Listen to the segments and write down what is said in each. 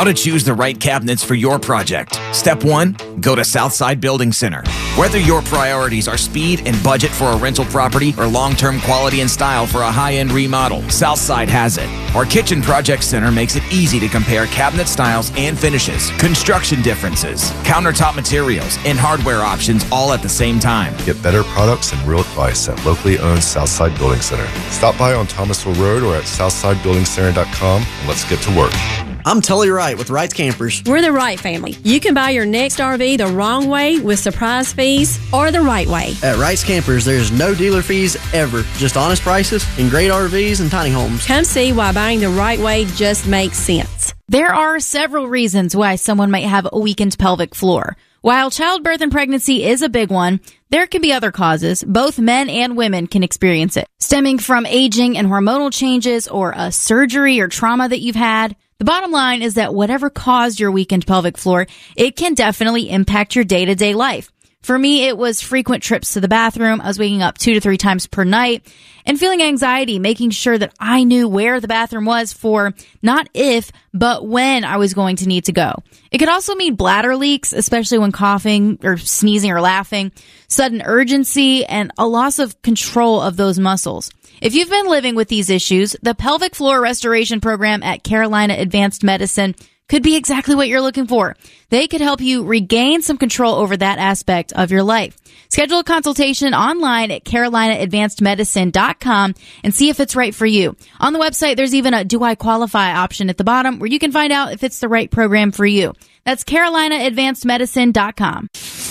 How to choose the right cabinets for your project. Step 1, go to Southside Building Center. Whether your priorities are speed and budget for a rental property or long-term quality and style for a high-end remodel, Southside has it. Our Kitchen Project Center makes it easy to compare cabinet styles and finishes, construction differences, countertop materials, and hardware options all at the same time. Get better products and real advice at locally owned Southside Building Center. Stop by on Thomasville Road or at southsidebuildingcenter.com and let's get to work. I'm Tully Wright with Wright's Campers. We're the Wright family. You can buy your next RV the wrong way with surprise fees or the right way. At Wright's Campers, there's no dealer fees ever. Just honest prices and great RVs and tiny homes. Come see why buying the right way just makes sense. There are several reasons why someone might have a weakened pelvic floor. While childbirth and pregnancy is a big one, there can be other causes. Both men and women can experience it, stemming from aging and hormonal changes or a surgery or trauma that you've had. The bottom line is that whatever caused your weakened pelvic floor, it can definitely impact your day-to-day life. For me, it was frequent trips to the bathroom. I was waking up 2 to 3 times per night and feeling anxiety, making sure that I knew where the bathroom was for not if, but when I was going to need to go. It could also mean bladder leaks, especially when coughing or sneezing or laughing, sudden urgency, and a loss of control of those muscles. If you've been living with these issues, the Pelvic Floor Restoration Program at Carolina Advanced Medicine could be exactly what you're looking for. They could help you regain some control over that aspect of your life. Schedule a consultation online at carolinaadvancedmedicine.com and see if it's right for you. On the website, there's even a Do I Qualify option at the bottom where you can find out if it's the right program for you. That's carolinaadvancedmedicine.com.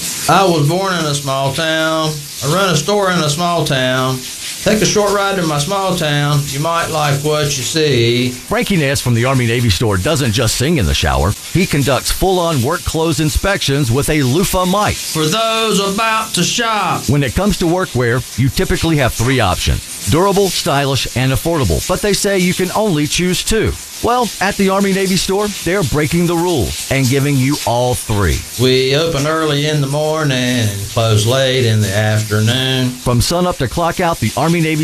I was born in a small town. I run a store in a small town. Take a short ride to my small town. You might like what you see. Frankie Ness from the Army-Navy store doesn't just sing in the shower. He conducts full-on work clothes inspections with a loofah mic. For those about to shop. When it comes to workwear, you typically have 3 options: durable, stylish, and affordable. But they say you can only choose 2. Well, at the Army-Navy store, they're breaking the rules and giving you all 3. We open early in the morning and close late in the afternoon. From sun up to clock out, the Army-Navy